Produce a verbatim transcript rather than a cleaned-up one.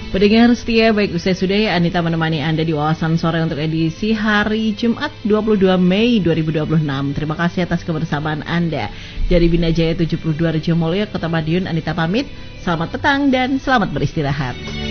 Pendengar setia, baik usai sudah Anita menemani Anda di Wawasan Sore untuk edisi hari Jumat dua puluh dua Mei dua ribu dua puluh enam. Terima kasih atas kebersamaan Anda. Dari Bina Jaya tujuh puluh dua Rejo Mulyo, Kota Madiun, Anita pamit. Selamat petang dan selamat beristirahat.